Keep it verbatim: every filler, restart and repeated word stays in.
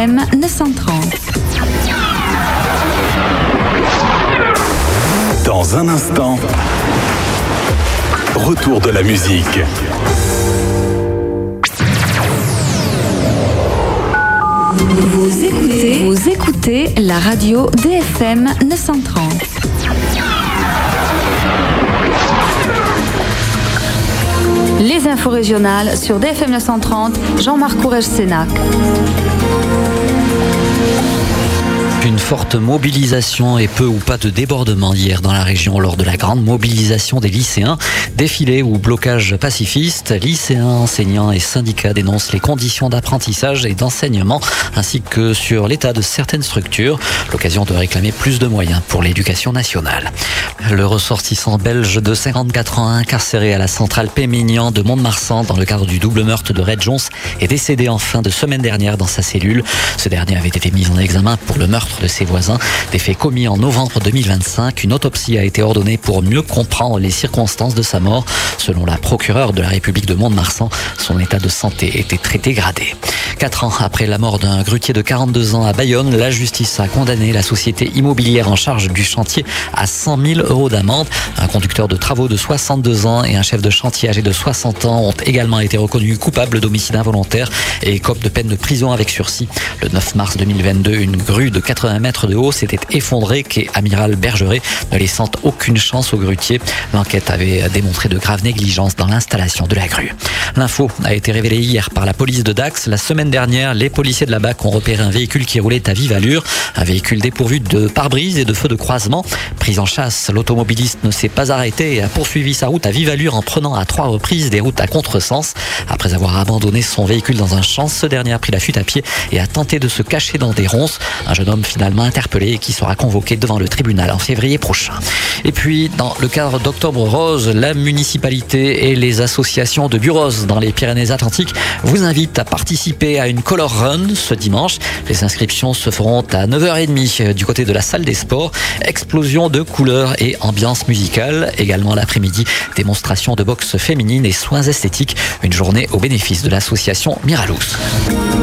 M neuf cent trente. Dans un instant, retour de la musique. Vous écoutez, vous écoutez la radio D F M neuf cent trente. Les infos régionales sur D F M neuf cent trente, Jean-Marc Courrèges-Sénac. Une forte mobilisation et peu ou pas de débordement hier dans la région lors de la grande mobilisation des lycéens. Défilé ou blocage pacifiste, lycéens, enseignants et syndicats dénoncent les conditions d'apprentissage et d'enseignement ainsi que sur l'état de certaines structures. L'occasion de réclamer plus de moyens pour l'éducation nationale. Le ressortissant belge de cinquante-quatre ans incarcéré à la centrale Pémignan de Mont-de-Marsan dans le cadre du double meurtre de Red Jones est décédé en fin de semaine dernière dans sa cellule. Ce dernier avait été mis en examen pour le meurtre de ses voisins. Des faits commis en novembre deux mille vingt-cinq. Une autopsie a été ordonnée pour mieux comprendre les circonstances de sa mort. Selon la procureure de la République de Mont-de-Marsan, son état de santé était très dégradé. Quatre ans après la mort d'un grutier de quarante-deux ans à Bayonne, la justice a condamné la société immobilière en charge du chantier à cent mille euros d'amende. Un conducteur de travaux de soixante-deux ans et un chef de chantier âgé de soixante ans ont également été reconnus coupables d'homicide involontaire et écopent de peine de prison avec sursis. Le neuf mars deux mille vingt-deux, une grue de quatre-vingts mètres de haut s'était effondrée quai Amiral Bergeret, ne laissant aucune chance au grutier. L'enquête avait démontré de graves négligences dans l'installation de la grue. L'info a été révélée hier par la police de Dax. La semaine dernière, les policiers de la B A C ont repéré un véhicule qui roulait à vive allure, un véhicule dépourvu de pare-brise et de feux de croisement. Pris en chasse, l'automobiliste ne s'est pas arrêté et a poursuivi sa route à vive allure en prenant à trois reprises des routes à contresens. Après avoir abandonné son véhicule dans un champ, ce dernier a pris la fuite à pied et a tenté de se cacher dans des ronces. Un jeune homme finalement interpellé et qui sera convoqué devant le tribunal en février prochain. Et puis, dans le cadre d'Octobre Rose, la municipalité et les associations de Bureaux dans les Pyrénées-Atlantiques vous invitent à participer à une Color Run ce dimanche. Les inscriptions se feront à neuf heures trente du côté de la salle des sports. Explosion de couleurs et ambiance musicale. Également l'après-midi, démonstration de boxe féminine et soins esthétiques. Une journée au bénéfice de l'association Miralous.